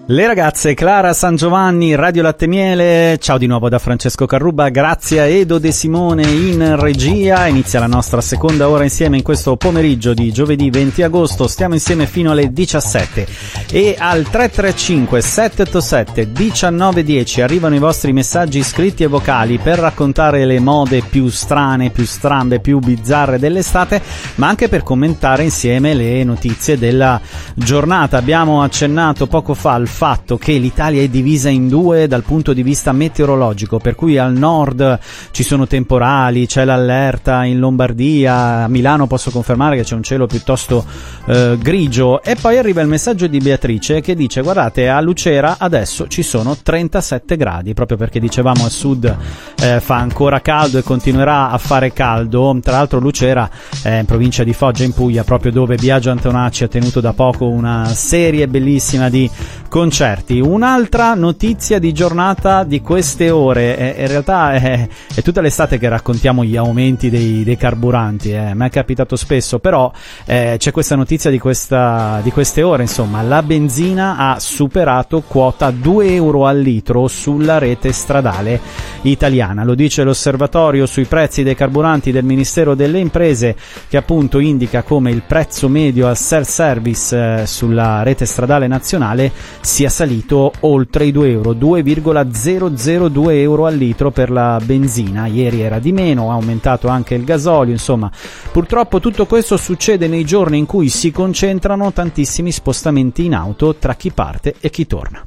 Le ragazze Clara San Giovanni, Radio Latte Miele, ciao di nuovo da Francesco Carrubba, grazie a Edo De Simone in regia. Inizia la nostra seconda ora insieme in questo pomeriggio di giovedì 20 agosto, stiamo insieme fino alle 17 e al 335 787 1910 arrivano i vostri messaggi scritti e vocali per raccontare le mode più strane, più strambe, più bizzarre dell'estate, ma anche per commentare insieme le notizie della giornata. Abbiamo accennato poco fa al fatto che l'Italia è divisa in due dal punto di vista meteorologico, per cui al nord ci sono temporali, c'è l'allerta in Lombardia, a Milano posso confermare che c'è un cielo piuttosto grigio, e poi arriva il messaggio di Beatrice che dice: guardate, a Lucera adesso ci sono 37 gradi, proprio perché dicevamo al sud fa ancora caldo e continuerà a fare caldo. Tra l'altro Lucera è in provincia di Foggia in Puglia, proprio dove Biagio Antonacci ha tenuto da poco una serie bellissima di concerti. Un'altra notizia di giornata di queste ore, in realtà è tutta l'estate che raccontiamo gli aumenti dei carburanti, mi è capitato spesso, però c'è questa notizia di queste ore, insomma, la benzina ha superato quota 2 euro al litro sulla rete stradale italiana, lo dice l'osservatorio sui prezzi dei carburanti del Ministero delle Imprese, che appunto indica come il prezzo medio al self-service sulla rete stradale nazionale sia salito oltre i 2 euro, 2,002 euro al litro per la benzina. Ieri era di meno, ha aumentato anche il gasolio, insomma purtroppo tutto questo succede nei giorni in cui si concentrano tantissimi spostamenti in auto tra chi parte e chi torna.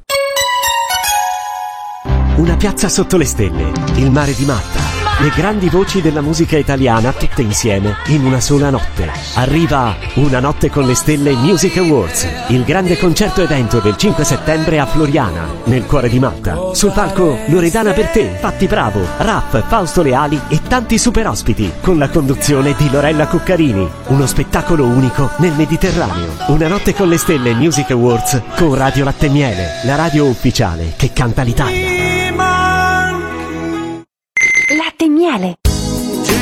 Una piazza sotto le stelle, il mare di Malta, le grandi voci della musica italiana tutte insieme in una sola notte. Arriva Una notte con le stelle Music Awards, il grande concerto evento del 5 settembre a Floriana, nel cuore di Malta. Sul palco Loredana Bertè, Fatti Bravo, Raff, Fausto Leali e tanti super ospiti, con la conduzione di Lorella Cuccarini. Uno spettacolo unico nel Mediterraneo. Una notte con le stelle Music Awards con Radio Latte Miele, la radio ufficiale che canta l'Italia. Latte Miele.